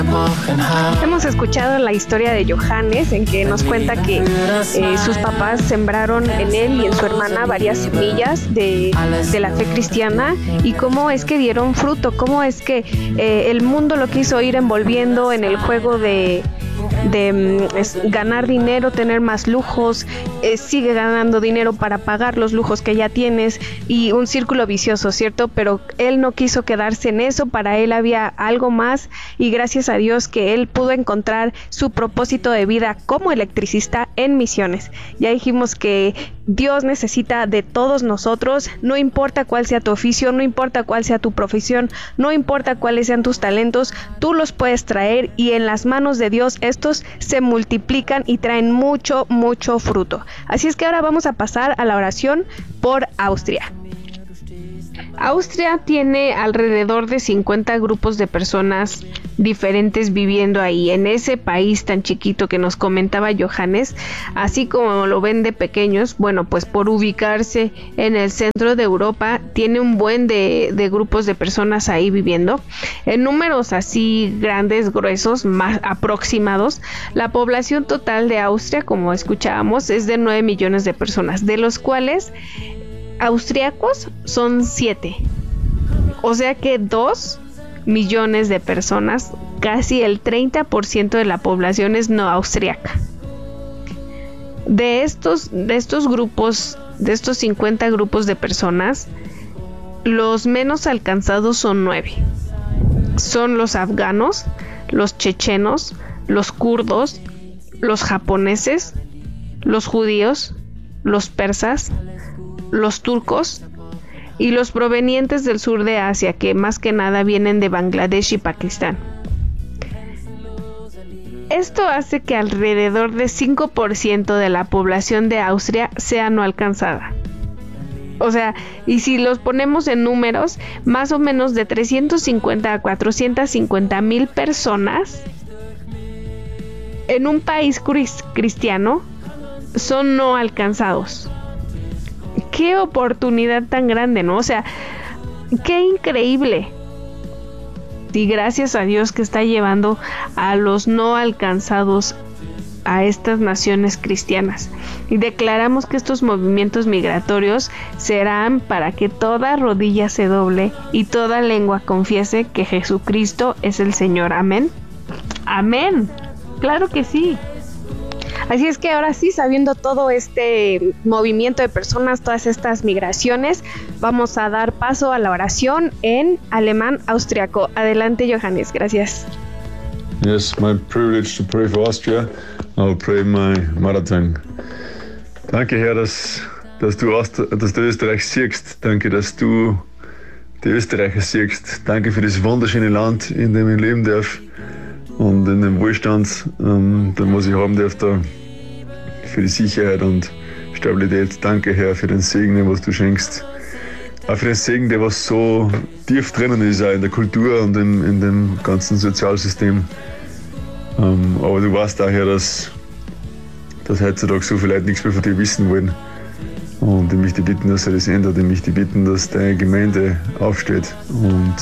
Hemos escuchado la historia de Johannes, en que nos cuenta que sus papás sembraron en él y en su hermana varias semillas de la fe cristiana, y cómo es que dieron fruto, cómo es que el mundo lo quiso ir envolviendo en el juego de ganar dinero, tener más lujos, sigue ganando dinero para pagar los lujos que ya tienes, y un círculo vicioso, ¿cierto? Pero él no quiso quedarse en eso, para él había algo más, y gracias a Dios que él pudo encontrar su propósito de vida como electricista en misiones. Ya dijimos que Dios necesita de todos nosotros, no importa cuál sea tu oficio, no importa cuál sea tu profesión, no importa cuáles sean tus talentos, tú los puedes traer, y en las manos de Dios estos se multiplican y traen mucho, mucho fruto. Así es que ahora vamos a pasar a la oración por Austria. Austria tiene alrededor de 50 grupos de personas diferentes viviendo ahí, en ese país tan chiquito que nos comentaba Johannes. Así como lo ven de pequeños, bueno, pues por ubicarse en el centro de Europa, tiene un buen de grupos de personas ahí viviendo. En números así grandes, gruesos, más aproximados, la población total de Austria, como escuchábamos, es de 9 millones de personas, de los cuales austriacos son 7, o sea que 2 millones de personas, casi el 30% de la población es no austriaca. De estos grupos, de estos 50 grupos de personas, los menos alcanzados son 9. Son los afganos, los chechenos, los kurdos, los japoneses, los judíos, los persas, los turcos y los provenientes del sur de Asia, que más que nada vienen de Bangladesh y Pakistán. Esto hace que alrededor de 5% de la población de Austria sea no alcanzada. O sea, y si los ponemos en números, más o menos de 350 a 450 mil personas en un país cristiano son no alcanzados. Qué oportunidad tan grande, ¿no? O sea, qué increíble. Y gracias a Dios que está llevando a los no alcanzados a estas naciones cristianas. Y declaramos que estos movimientos migratorios serán para que toda rodilla se doble y toda lengua confiese que Jesucristo es el Señor. Amén. Amén. Claro que sí. Así es que ahora sí, sabiendo todo este movimiento de personas, todas estas migraciones, vamos a dar paso a la oración en alemán austriaco. Adelante, Johannes, gracias. Yes, my privilege to pray for Austria. I'll pray my mother tongue. Danke, Herr, dass du Österreich siehst. Danke, dass du die Österreicher siehst. Danke für das wunderschöne Land, in dem ich leben darf. Und in dem Wohlstand, den was ich haben darf, da für die Sicherheit und Stabilität. Danke, Herr, für den Segen, was du schenkst. Auch für den Segen, der was so tief drinnen ist, auch in der Kultur und in dem ganzen Sozialsystem. Aber du weißt auch, Herr, dass heutzutage so viele Leute nichts mehr von dir wissen wollen. Und ich möchte bitten, dass er das ändert. Ich möchte bitten, dass deine Gemeinde aufsteht und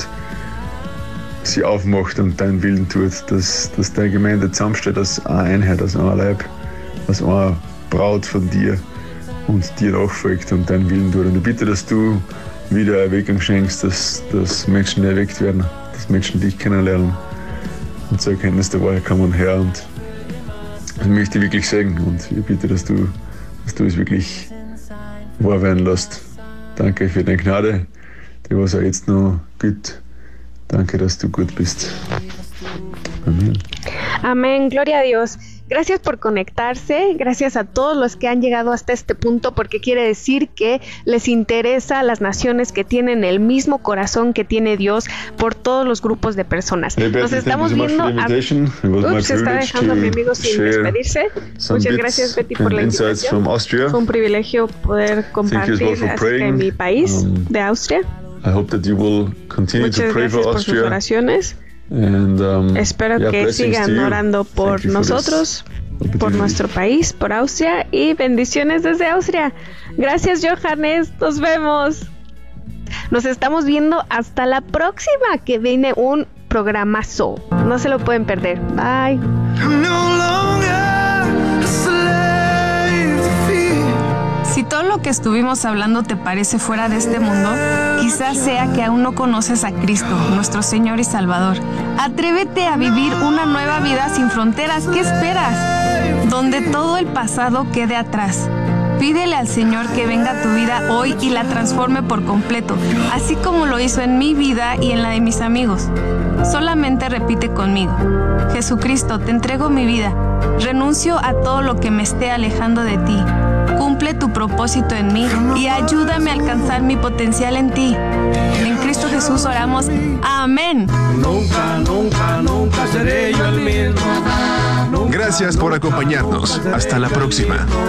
sie aufmacht und deinen Willen tut, dass deine Gemeinde zusammensteht als eine Einheit, als ein Leib, als eine Braut von dir und dir nachfolgt und deinen Willen tut. Und ich bitte, dass du wieder Erweckung schenkst, dass Menschen erweckt werden, dass Menschen dich kennenlernen und zur Erkenntnis der Wahrheit kommen, Herr. Und ich möchte wirklich sagen und ich bitte, dass du es wirklich wahr werden lässt. Danke für deine Gnade, die was auch jetzt noch gibt. Danke, dass du gut bist. Amén. Amén, gloria a Dios. Gracias por conectarse, gracias a todos los que han llegado hasta este punto, porque quiere decir que les interesa a las naciones que tienen el mismo corazón que tiene Dios por todos los grupos de personas. Nos estamos viendo. Se está dejando a mi amigo sin despedirse. Muchas gracias, Betty, por la invitación. Fue un privilegio poder compartir acerca de mi país, de Austria. I hope that you will continue Muchas to pray gracias for por sus Austria. oraciones. And, Espero que sigan orando por nosotros, por nuestro país, por Austria, y bendiciones desde Austria. Gracias, Johannes. Nos vemos. Nos estamos viendo hasta la próxima, que viene un programazo. No se lo pueden perder. Bye. Si todo lo que estuvimos hablando te parece fuera de este mundo, quizás sea que aún no conoces a Cristo, nuestro Señor y Salvador. Atrévete a vivir una nueva vida sin fronteras. ¿Qué esperas? Donde todo el pasado quede atrás. Pídele al Señor que venga a tu vida hoy y la transforme por completo, así como lo hizo en mi vida y en la de mis amigos. Solamente repite conmigo: Jesucristo, te entrego mi vida. Renuncio a todo lo que me esté alejando de ti. Cumple tu propósito en mí y ayúdame a alcanzar mi potencial en ti. En Cristo Jesús oramos. Amén. Nunca seré yo el mismo. Gracias por acompañarnos. Hasta la próxima.